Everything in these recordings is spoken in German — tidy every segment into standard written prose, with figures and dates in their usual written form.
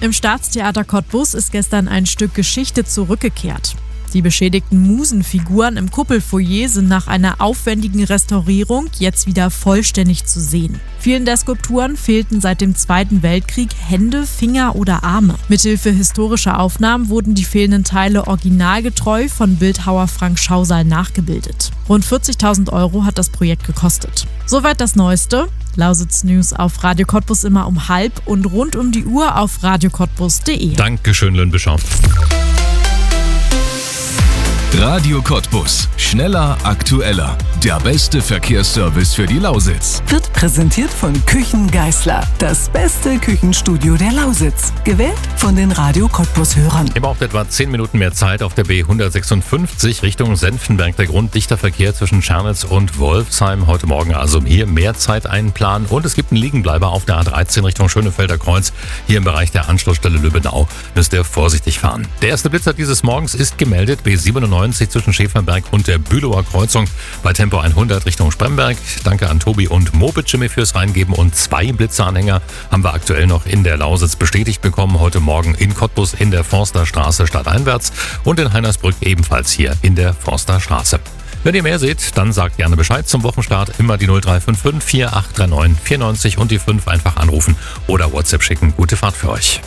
Im Staatstheater Cottbus ist gestern ein Stück Geschichte zurückgekehrt. Die beschädigten Musenfiguren im Kuppelfoyer sind nach einer aufwendigen Restaurierung jetzt wieder vollständig zu sehen. Vielen der Skulpturen fehlten seit dem Zweiten Weltkrieg Hände, Finger oder Arme. Mithilfe historischer Aufnahmen wurden die fehlenden Teile originalgetreu von Bildhauer Frank Schausal nachgebildet. Rund 40.000 € hat das Projekt gekostet. Soweit das Neueste. Lausitz News auf Radio Cottbus immer um 12:30 und rund um die Uhr auf radiocottbus.de. Dankeschön, Lynn-Beschau. Radio Cottbus. Schneller, aktueller. Der beste Verkehrsservice für die Lausitz. Wird präsentiert von Küchen Geisler. Das beste Küchenstudio der Lausitz. Gewählt von den Radio Cottbus-Hörern. Ihr braucht etwa 10 Minuten mehr Zeit auf der B156 Richtung Senftenberg. Der Grund dichter Verkehr zwischen Schernitz und Wolfsheim. Heute Morgen also hier mehr Zeit einplanen. Und es gibt einen Liegenbleiber auf der A13 Richtung Schönefelder Kreuz. Hier im Bereich der Anschlussstelle Lübbenau müsst ihr vorsichtig fahren. Der erste Blitzer dieses Morgens ist gemeldet. B97 zwischen Schäferberg und der Bülower Kreuzung bei Tempo 100 Richtung Spremberg. Danke an Tobi und Moped Jimmy fürs Reingeben. Und 2 Blitzeranhänger haben wir aktuell noch in der Lausitz bestätigt bekommen. Heute Morgen in Cottbus in der Forsterstraße stadteinwärts und in Heinersbrück ebenfalls hier in der Forsterstraße. Wenn ihr mehr seht, dann sagt gerne Bescheid zum Wochenstart. Immer die 0355 4839 94 und die 5 einfach anrufen oder WhatsApp schicken. Gute Fahrt für euch.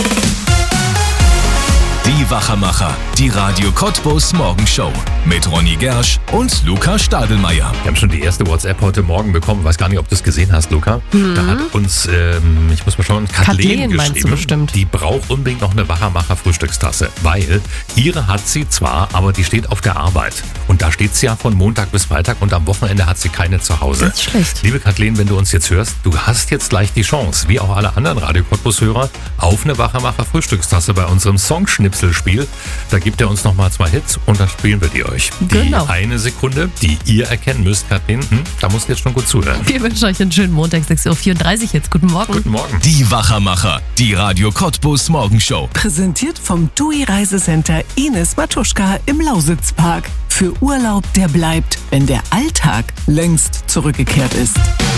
Die Wachermacher, die Radio Cottbus Morgenshow mit Ronny Gersch und Luca Stadelmeier. Wir haben schon die erste WhatsApp heute Morgen bekommen. Weiß gar nicht, ob du es gesehen hast, Luca. Da hat uns, ich muss mal schauen, Kathleen meinst du bestimmt. Die braucht unbedingt noch eine Wachermacher-Frühstückstasse, weil ihre hat sie zwar, aber die steht auf der Arbeit. Und da steht sie ja von Montag bis Freitag und am Wochenende hat sie keine zu Hause. Das ist schlecht. Liebe Kathleen, wenn du uns jetzt hörst, du hast jetzt gleich die Chance, wie auch alle anderen Radio Cottbus-Hörer, auf eine Wachermacher-Frühstückstasse bei unserem Songschnipselspiel. Da gibt er uns nochmal 2 Hits und dann spielen wir die euch. Genau. Die eine Sekunde, die ihr erkennen müsst, Kathleen, da musst du jetzt schon gut zuhören. Wir wünschen euch einen schönen Montag, 6:34 Uhr jetzt. Guten Morgen. Guten Morgen. Die Wachermacher, die Radio Cottbus Morgenshow. Präsentiert vom TUI Reisecenter Ines Matuschka im Lausitzpark. Für Urlaub, der bleibt, wenn der Alltag längst zurückgekehrt ist.